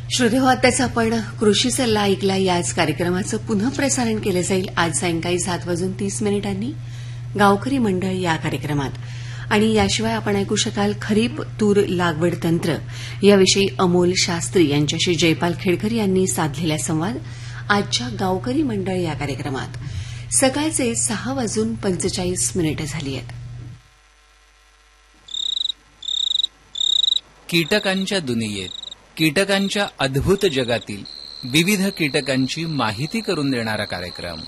श्रोतेहो, आताच आपण कृषी सल्ला ऐकला. याच कार्यक्रमाचं पुनः प्रसारण केलं जाईल आज सायंकाळी 7:30 गावकरी मंडळ या कार्यक्रमात. आणि याशिवाय आपण ऐकू शकाल खरीप तूर लागवड तंत्र याविषयी अमोल शास्त्री यांच्याशी जयपाल खेडकर यांनी साधलेला संवाद आजच्या गावकरी मंडळ या कार्यक्रमात. सकाळचे 6:45 झाली आहेत. कीटकांच्या दुनियेत, कीटकांच्या अद्भुत जगातील विविध कीटकांची माहिती करून देणारा कार्यक्रम.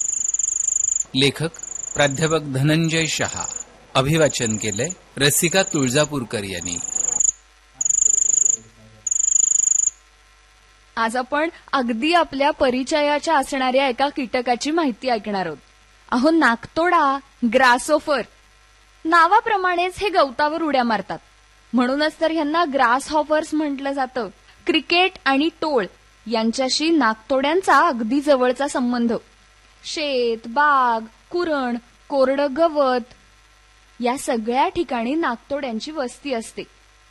लेखक प्राध्यापक धनंजय शहा. अभिवाचन केलंय रसिका तुळजापूरकर यांनी. आज आपण अगदी आपल्या परिचयाच्या असणाऱ्या एका कीटकाची माहिती ऐकणार आहोत. अहो, नाकतोडा, ग्रासहोफर. नावाप्रमाणेच हे गवतावर उड्या मारतात, म्हणूनच तर ह्यांना ग्रास हॉफर्स म्हटलं जातं. क्रिकेट आणि टोळ यांच्याशी नाकतोड्यांचा अगदी जवळचा संबंध. शेत, बाग, कुरण, कोरडं गवत या सगळ्या ठिकाणी नाकतोड्यांची वस्ती असते.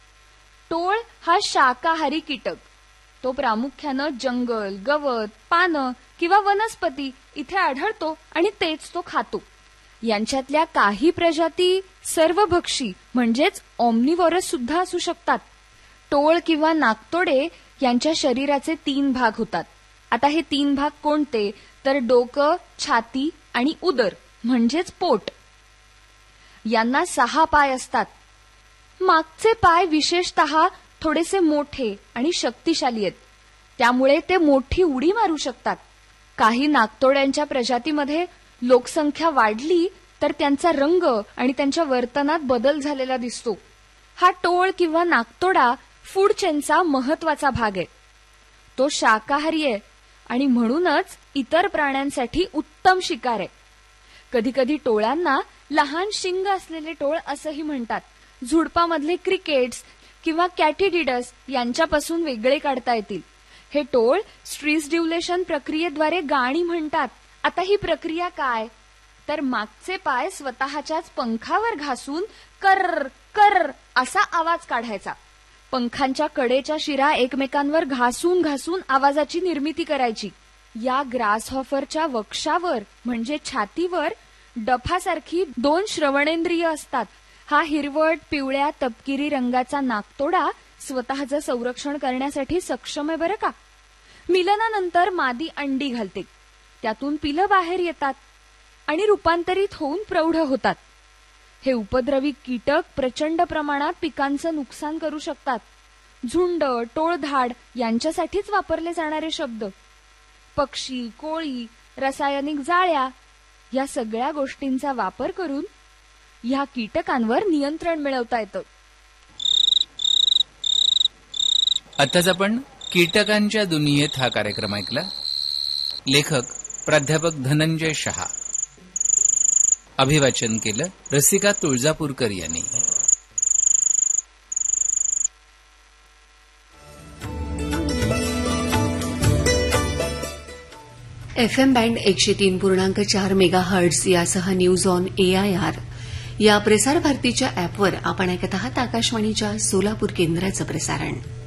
टोळ हा शाकाहारी कीटक. तो प्रामुख्यानं जंगल, गवत, पानं किंवा वनस्पती इथे आढळतो आणि तेच तो खातो. यांच्यातल्या काही प्रजाती सर्वभक्षी म्हणजेच ऑम्निव्होरस सुद्धा असू शकतात. टोळ किंवा नाकतोडे यांच्या शरीराचे 3 भाग होतात. आता हे 3 भाग कोणते, तर डोकं, छाती आणि उदर म्हणजेच पोट. यांना 6 पाय असतात. मागचे पाय विशेषतः थोडेसे मोठे आणि शक्तिशाली आहेत, त्यामुळे ते मोठी उडी मारू शकतात. काही नाकतोड्यांच्या प्रजातीमध्ये लोकसंख्या वाढली तर त्यांचा रंग आणि त्यांच्या वर्तनात बदल झालेला दिसतो. हा टोळ किंवा नाकतोडा फूड चेनचा महत्वाचा भाग आहे. तो शाकाहारी आहे आणि म्हणूनच इतर प्राण्यांसाठी उत्तम शिकार आहे. कधीकधी टोळांना लहान शिंग असलेले टोळ असंही म्हणतात. झुडपामधले क्रिकेट्स किंवा कॅटिडिडस यांच्यापासून वेगळे काढता येतील. हे टोळ स्ट्रीसड्युलेशन प्रक्रियेद्वारे गाणी म्हणतात. आता ही प्रक्रिया काय, तर मागचे पाय स्वतःच्याच पंखावर घासून कर्र कर्र असा आवाज काढायचा. पंखांच्या कडेच्या शिरा एकमेकांवर घासून घासून आवाजाची निर्मिती करायची. या ग्रासहॉफरच्या वक्षावर म्हणजे छातीवर डफासारखी 2 श्रवणेंद्रिय असतात. हा हिरवट, पिवळ्या, तपकिरी रंगाचा नाकतोडा स्वतःचं संरक्षण करण्यासाठी सक्षम आहे बरं का. मिलनानंतर मादी अंडी घालते, त्यातून पिलं बाहेर येतात आणि रूपांतरित होऊन प्रौढ होतात. हे उपद्रवी कीटक प्रचंड प्रमाणात पिकांचं नुकसान करू शकतात. झुंड, टोळधाड यांच्यासाठीच वापरले जाणारे शब्द. पक्षी, कोळी, रासायनिक जाळ्या या सगळ्या गोष्टींचा वापर करून ह्या कीटकांवर नियंत्रण मिळवता येतं. आताच आपण कीटकांच्या दुनियेत हा कार्यक्रम ऐकला. लेखक प्राध्यापक धनंजय शहा. अभिवाचन केलं रसिका तुळजापूरकर यांनी. FM बँड 103.4 मेगाहर्ट्झ यासह न्यूज ऑन AIR या प्रसार भारतीच्या अॅपवर आपण ऐकत आहात आकाशवाणीच्या सोलापूर केंद्राचं प्रसारण.